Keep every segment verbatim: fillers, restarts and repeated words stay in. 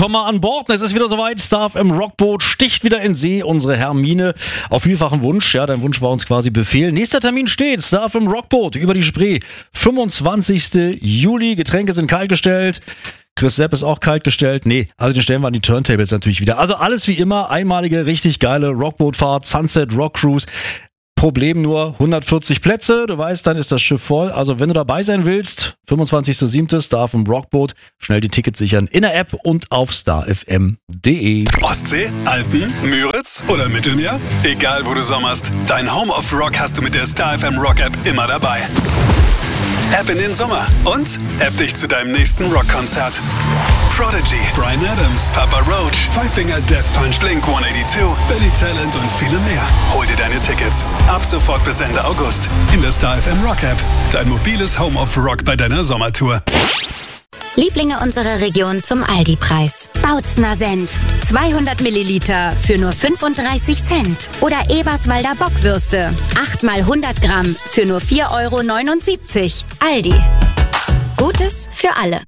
komm mal an Bord. Es ist wieder soweit. Star F M Rockboot sticht wieder in See. Unsere Hermine auf vielfachen Wunsch. Ja, dein Wunsch war uns quasi Befehl. Nächster Termin steht. Star F M Rockboot über die Spree. fünfundzwanzigsten Juli. Getränke sind kaltgestellt. Chris Sepp ist auch kaltgestellt. Nee, also den stellen wir an die Turntables natürlich wieder. Also alles wie immer. Einmalige, richtig geile Rockbootfahrt. Sunset Rock Cruise. Problem nur hundertvierzig Plätze, du weißt, dann ist das Schiff voll. Also wenn du dabei sein willst, fünfundzwanzigsten siebten Star F M Rockboot, schnell die Tickets sichern in der App und auf star f m punkt d e. Ostsee, Alpen, Müritz oder Mittelmeer? Egal wo du sommerst, dein Home of Rock hast du mit der Star F M Rock App immer dabei. App in den Sommer und App dich zu deinem nächsten Rockkonzert. Prodigy, Bryan Adams, Papa Roach, Five Finger Death Punch, Blink hundertzweiundachtzig, Billy Talent und viele mehr. Hol dir deine Tickets ab sofort bis Ende August in der Star F M Rock App. Dein mobiles Home of Rock bei deiner Sommertour. Lieblinge unserer Region zum Aldi-Preis. Bautzner Senf. zweihundert Milliliter für nur fünfunddreißig Cent. Oder Eberswalder Bockwürste. acht mal hundert Gramm für nur vier Euro neunundsiebzig. Aldi. Gutes für alle.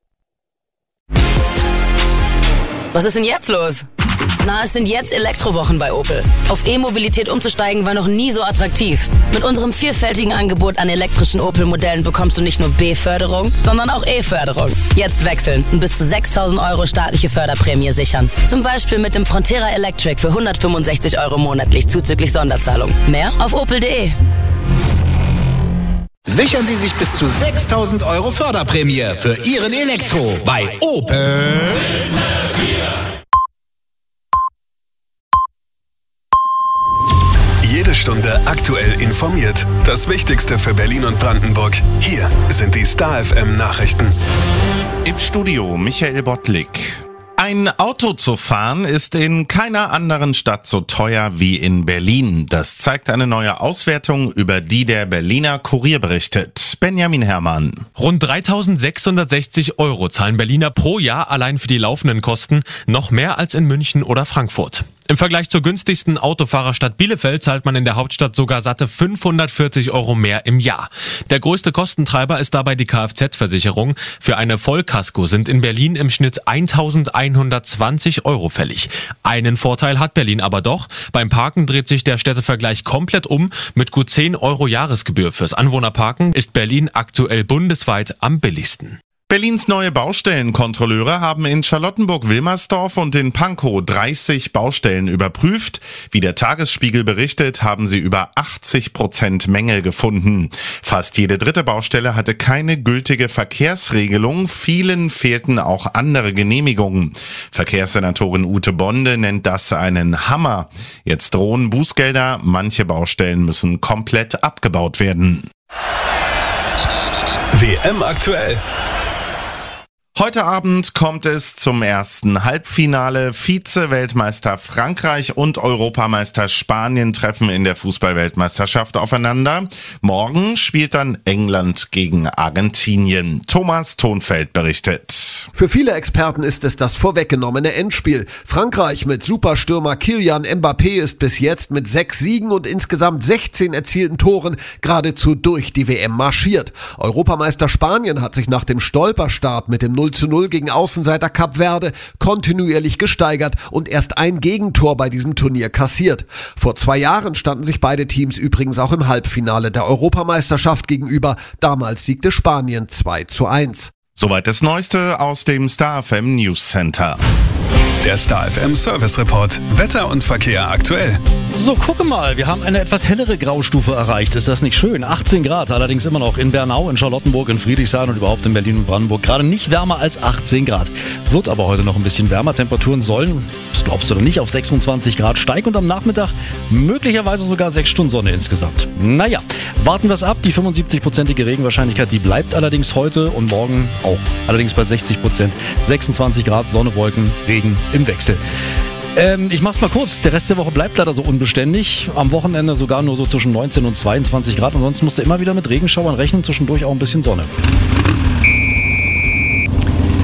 Was ist denn jetzt los? Na, es sind jetzt Elektrowochen bei Opel. Auf E-Mobilität umzusteigen war noch nie so attraktiv. Mit unserem vielfältigen Angebot an elektrischen Opel-Modellen bekommst du nicht nur B-Förderung, sondern auch E-Förderung. Jetzt wechseln und bis zu sechstausend Euro staatliche Förderprämie sichern. Zum Beispiel mit dem Frontera Electric für hundertfünfundsechzig Euro monatlich zuzüglich Sonderzahlung. Mehr auf opel punkt de. Sichern Sie sich bis zu sechstausend Euro Förderprämie für Ihren Elektro bei Opel. Jede Stunde aktuell informiert. Das Wichtigste für Berlin und Brandenburg. Hier sind die Star F M Nachrichten. Im Studio Michael Bottlik. Ein Auto zu fahren ist in keiner anderen Stadt so teuer wie in Berlin. Das zeigt eine neue Auswertung, über die der Berliner Kurier berichtet. Benjamin Herrmann. Rund dreitausendsechshundertsechzig Euro zahlen Berliner pro Jahr allein für die laufenden Kosten, noch mehr als in München oder Frankfurt. Im Vergleich zur günstigsten Autofahrerstadt Bielefeld zahlt man in der Hauptstadt sogar satte fünfhundertvierzig Euro mehr im Jahr. Der größte Kostentreiber ist dabei die Kfz-Versicherung. Für eine Vollkasko sind in Berlin im Schnitt eintausendeinhundertzwanzig Euro fällig. Einen Vorteil hat Berlin aber doch. Beim Parken dreht sich der Städtevergleich komplett um. Mit gut zehn Euro Jahresgebühr fürs Anwohnerparken ist Berlin aktuell bundesweit am billigsten. Berlins neue Baustellenkontrolleure haben in Charlottenburg-Wilmersdorf und in Pankow dreißig Baustellen überprüft. Wie der Tagesspiegel berichtet, haben sie über achtzig Prozent Mängel gefunden. Fast jede dritte Baustelle hatte keine gültige Verkehrsregelung. Vielen fehlten auch andere Genehmigungen. Verkehrssenatorin Ute Bonde nennt das einen Hammer. Jetzt drohen Bußgelder. Manche Baustellen müssen komplett abgebaut werden. W M aktuell. Heute Abend kommt es zum ersten Halbfinale. Vize-Weltmeister Frankreich und Europameister Spanien treffen in der Fußball-Weltmeisterschaft aufeinander. Morgen spielt dann England gegen Argentinien. Thomas Thonfeld berichtet. Für viele Experten ist es das vorweggenommene Endspiel. Frankreich mit Superstürmer Kylian Mbappé ist bis jetzt mit sechs Siegen und insgesamt sechzehn erzielten Toren geradezu durch die W M marschiert. Europameister Spanien hat sich nach dem Stolperstart mit dem null zu null gegen Außenseiter Kap Verde kontinuierlich gesteigert und erst ein Gegentor bei diesem Turnier kassiert. Vor zwei Jahren standen sich beide Teams übrigens auch im Halbfinale der Europameisterschaft gegenüber. Damals siegte Spanien zwei zu eins. Soweit das Neueste aus dem Star F M News Center. Der Star F M Service Report. Wetter und Verkehr aktuell. So, gucke mal, wir haben eine etwas hellere Graustufe erreicht. Ist das nicht schön? achtzehn Grad, allerdings immer noch in Bernau, in Charlottenburg, in Friedrichshain und überhaupt in Berlin und Brandenburg. Gerade nicht wärmer als achtzehn Grad. Wird aber heute noch ein bisschen wärmer. Temperaturen sollen, das glaubst du doch nicht, auf sechsundzwanzig Grad steigen und am Nachmittag möglicherweise sogar sechs Stunden Sonne insgesamt. Naja, warten wir es ab. Die fünfundsiebzig-prozentige Regenwahrscheinlichkeit, die bleibt allerdings heute und morgen auch. Allerdings bei sechzig Prozent. sechsundzwanzig Grad, Sonne, Wolken, Regen im Wechsel. Ähm, ich mach's mal kurz. Der Rest der Woche bleibt leider so unbeständig. Am Wochenende sogar nur so zwischen neunzehn und zweiundzwanzig Grad. Ansonsten musst du immer wieder mit Regenschauern rechnen, zwischendurch auch ein bisschen Sonne.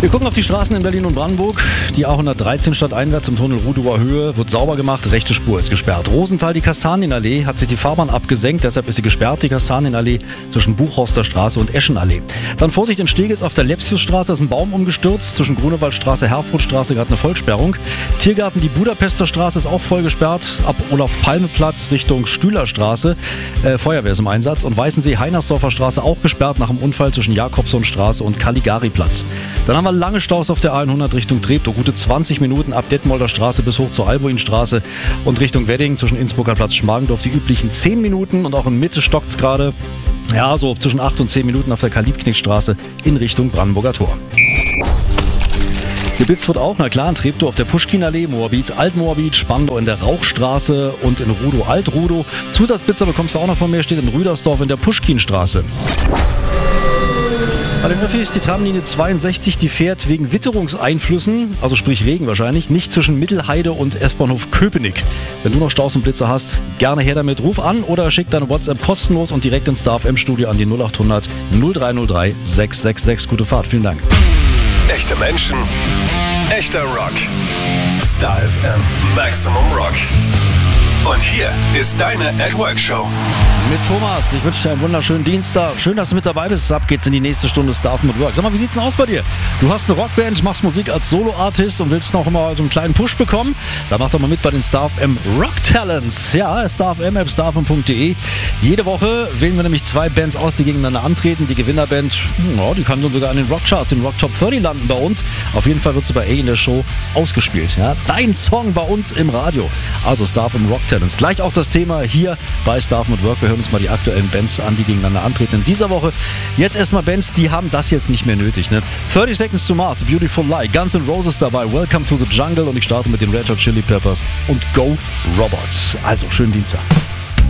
Wir gucken auf die Straßen in Berlin und Brandenburg. Die A hundertdreizehn stadteinwärts im Tunnel Rudower Höhe wird sauber gemacht, rechte Spur ist gesperrt. Rosenthal, die Kastanienallee, hat sich die Fahrbahn abgesenkt, deshalb ist sie gesperrt, die Kastanienallee zwischen Buchhorster Straße und Eschenallee. Dann Vorsicht in Steglitz auf der Lepsiusstraße, ist ein Baum umgestürzt, zwischen Grunewaldstraße, Herfurtstraße gerade eine Vollsperrung. Tiergarten, die Budapester Straße ist auch voll gesperrt, ab Olaf-Palme-Platz Richtung Stühlerstraße, äh, Feuerwehr ist im Einsatz. Und Weißensee, Heinersdorfer Straße auch gesperrt nach dem Unfall zwischen Jakobsonstraße und Caligari-Platz. Dann haben wir lange Staus auf der A hundert Richtung Treptow, gute zwanzig Minuten ab Detmolder Straße bis hoch zur Albuinstraße und Richtung Wedding zwischen Innsbrucker Platz, Schmargendorf die üblichen zehn Minuten und auch in Mitte stockt's gerade. Ja, so zwischen acht und zehn Minuten auf der Karl-Liebknecht-Straße in Richtung Brandenburger Tor. Geblitzt wird auch, na klar, in Treptow auf der Puschkinallee, Moabit, Altmoabit, Spandau in der Rauchstraße und in Rudow, Alt-Rudow. Zusatzblitzer bekommst du auch noch von mir, steht in Rüdersdorf in der Puschkinstraße. Bei den Öffis, die Tramlinie zweiundsechzig, die fährt wegen Witterungseinflüssen, also sprich Regen wahrscheinlich, nicht zwischen Mittelheide und S-Bahnhof Köpenick. Wenn du noch Staus und Blitzer hast, gerne her damit, ruf an oder schick deine WhatsApp kostenlos und direkt ins Star F M-Studio an die null acht hundert null drei null drei sechs sechs sechs. Gute Fahrt, vielen Dank. Echte Menschen, echter Rock. Star F M Maximum Rock. Und hier ist deine At Work Show. Mit Thomas. Ich wünsche dir einen wunderschönen Dienstag. Schön, dass du mit dabei bist. Ab geht's in die nächste Stunde Star F M Work. Sag mal, wie sieht's denn aus bei dir? Du hast eine Rockband, machst Musik als Solo-Artist und willst noch mal so einen kleinen Push bekommen? Dann mach doch mal mit bei den Star F M Rock Talents. Ja, Star F M App, star f m punkt d e. Jede Woche wählen wir nämlich zwei Bands aus, die gegeneinander antreten. Die Gewinnerband, ja, die kann dann sogar an den Rockcharts, in Rock Top dreißig landen bei uns. Auf jeden Fall wird sie bei A in der Show ausgespielt. Ja, dein Song bei uns im Radio. Also Star F M Rock Talents. Gleich auch das Thema hier bei Star F M Work. Wir hören uns mal die aktuellen Bands an, die gegeneinander antreten in dieser Woche. Jetzt erstmal Bands, die haben das jetzt nicht mehr nötig. Ne? thirty Seconds to Mars, Beautiful Lie, Guns N' Roses dabei, Welcome to the Jungle und ich starte mit den Red Hot Chili Peppers und Go Robots. Also, schönen Dienstag.